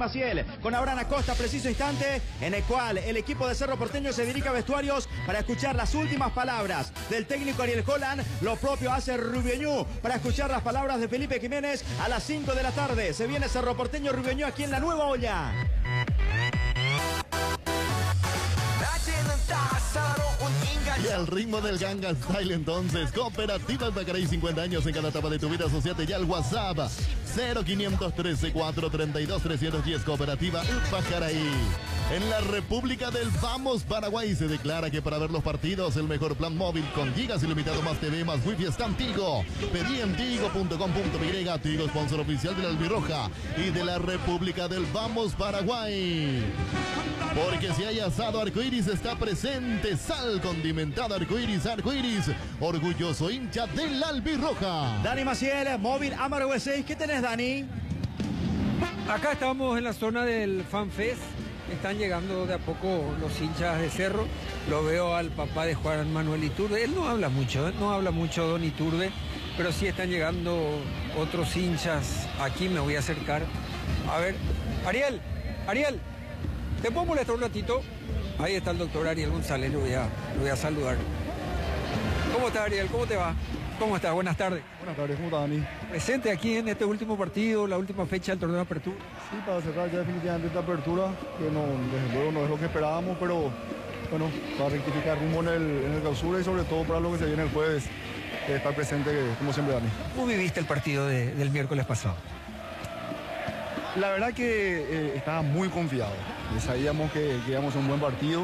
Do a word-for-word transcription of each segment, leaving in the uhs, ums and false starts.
Maciel con Abraham Acosta, preciso instante en el cual el equipo de Cerro Porteño se dirige a vestuarios para escuchar las últimas palabras del técnico Ariel Holland. Lo propio hace Rubioñú para escuchar las palabras de Felipe Jiménez a las cinco de la tarde. Se viene Cerro Porteño Rubioñú aquí en la Nueva Olla. Y al ritmo del Gangnam Style entonces, Cooperativa Pacaraí, cincuenta años en cada etapa de tu vida. Asociate ya al WhatsApp cero quinientos trece, cuatrocientos treinta y dos, trescientos diez. Cooperativa Pacaraí. En la República del Vamos Paraguay se declara que para ver los partidos el mejor plan móvil con gigas ilimitados más T V más wifi está en Tigo. Pedí en tigo punto com punto y. Tigo, sponsor oficial de la Albirroja y de la República del Vamos Paraguay. Porque si hay asado arcoiris está presente. Sal condimentada arcoiris, arcoiris, orgulloso hincha del Albirroja. Dani Maciel, móvil Amaro seis. ¿Qué tenés, Dani? Acá estamos en la zona del FanFest. Están llegando de a poco los hinchas de Cerro. Lo veo al papá de Juan Manuel Iturbe. Él no habla mucho, ¿eh? no habla mucho don Iturbe, pero sí están llegando otros hinchas. Aquí me voy a acercar. A ver, Ariel, Ariel, ¿te puedo molestar un ratito? Ahí está el doctor Ariel González, lo voy a, lo voy a saludar. ¿Cómo estás, Ariel? ¿Cómo te va? ¿Cómo estás? Buenas tardes. Buenas tardes, ¿cómo estás, Dani? Presente aquí en este último partido, la última fecha del torneo de apertura. Sí, para cerrar ya definitivamente esta apertura, que no, desde luego no es lo que esperábamos, pero bueno, para rectificar rumbo en el, en el clausura y sobre todo para lo que se viene el jueves, eh, estar presente como siempre, Dani. ¿Cómo viviste el partido de, del miércoles pasado? La verdad que eh, estaba muy confiado, sabíamos que, que íbamos a un buen partido,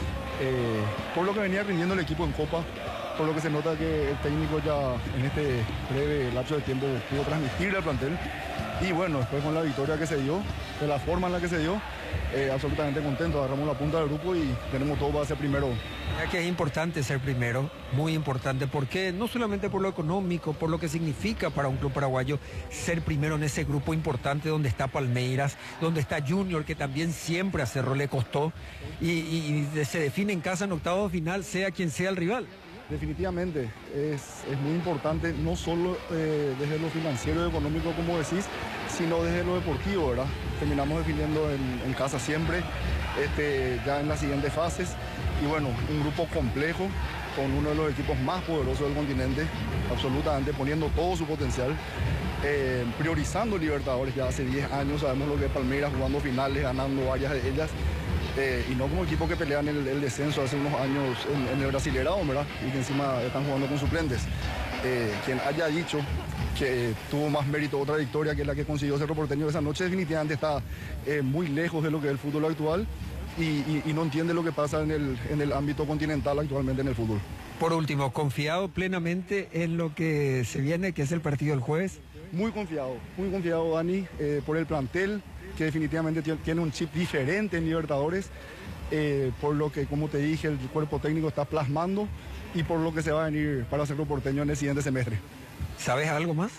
eh, por lo que venía rindiendo el equipo en Copa, por lo que se nota que el técnico ya en este breve lapso de tiempo pudo transmitirle al plantel. Y bueno, después con la victoria que se dio, de la forma en la que se dio, eh, absolutamente contento. Agarramos la punta del grupo y tenemos todo para ser primero. Ya que es importante ser primero, muy importante, porque no solamente por lo económico, por lo que significa para un club paraguayo ser primero en ese grupo importante donde está Palmeiras, donde está Junior, que también siempre a Cerro le costó, y, y, y se define en casa en octavo final, sea quien sea el rival. Definitivamente, es, es muy importante, no solo eh, desde lo financiero y económico, como decís, sino desde lo deportivo, ¿verdad? Terminamos definiendo en, en casa siempre, este, ya en las siguientes fases. Y bueno, un grupo complejo, con uno de los equipos más poderosos del continente, absolutamente poniendo todo su potencial, eh, priorizando Libertadores ya hace diez años, sabemos lo que es Palmeiras, jugando finales, ganando varias de ellas. Eh, y no como equipo que pelean el, el descenso hace unos años en, en el Brasileirão, ¿verdad? Y que encima están jugando con suplentes. Eh, quien haya dicho que tuvo más mérito otra victoria que la que consiguió Cerro Porteño esa noche, definitivamente está eh, muy lejos de lo que es el fútbol actual y, y, y no entiende lo que pasa en el, en el ámbito continental actualmente en el fútbol. Por último, ¿confiado plenamente en lo que se viene, que es el partido del jueves? Muy confiado, muy confiado, Dani, eh, por el plantel, que definitivamente tiene un chip diferente en Libertadores, eh, por lo que, como te dije, el cuerpo técnico está plasmando y por lo que se va a venir para Cerro Porteño en el siguiente semestre. ¿Sabes algo más?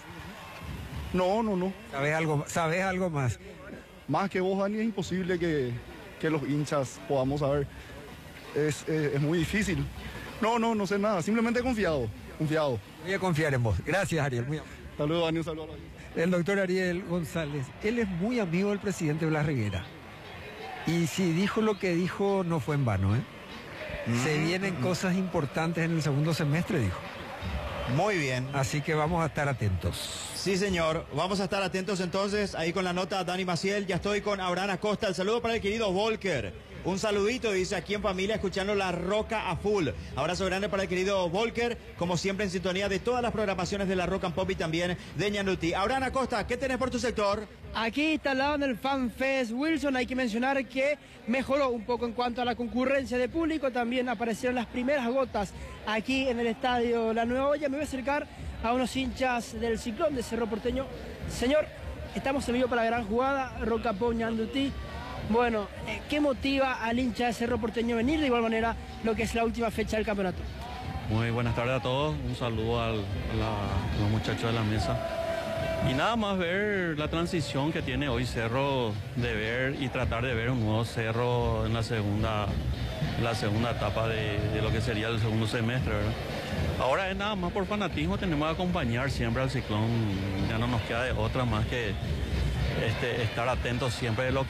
No, no, no. ¿Sabes algo, ¿sabes algo más? Más que vos, Dani, es imposible que, que los hinchas podamos saber. Es, es, es muy difícil. No, no, no sé nada. Simplemente confiado, confiado. Voy a confiar en vos. Gracias, Ariel. Muy Saludos, Dani, un saludo a la... El doctor Ariel González, él es muy amigo del presidente Blas Rivera. Y si dijo lo que dijo, no fue en vano, ¿eh? Mm-hmm. Se vienen cosas importantes en el segundo semestre, dijo. Muy bien. Así que vamos a estar atentos. Sí, señor. Vamos a estar atentos entonces. Ahí con la nota Dani Maciel. Ya estoy con Abraham Acosta. El saludo para el querido Volker. Un saludito, dice, aquí en familia, escuchando La Roca a full. Abrazo grande para el querido Volker, como siempre en sintonía de todas las programaciones de La Rock and Pop y también de Ñanuti. Abraham Acosta, ¿qué tenés por tu sector? Aquí instalado en el FanFest Wilson, hay que mencionar que mejoró un poco en cuanto a la concurrencia de público, también aparecieron las primeras gotas aquí en el estadio La Nueva Olla. Me voy a acercar a unos hinchas del Ciclón de Cerro Porteño. Señor, estamos en vivo para la gran jugada, Roca Pop Ñanuti. Bueno, ¿qué motiva al hincha de Cerro Porteño venir de igual manera lo que es la última fecha del campeonato? Muy buenas tardes a todos, un saludo al, a, la, a los muchachos de la mesa. Y nada más ver la transición que tiene hoy Cerro, de ver y tratar de ver un nuevo Cerro en la segunda, en la segunda etapa de, de lo que sería el segundo semestre, ¿verdad? Ahora es nada más por fanatismo, tenemos que acompañar siempre al Ciclón, ya no nos queda de otra más que este, estar atentos siempre de lo que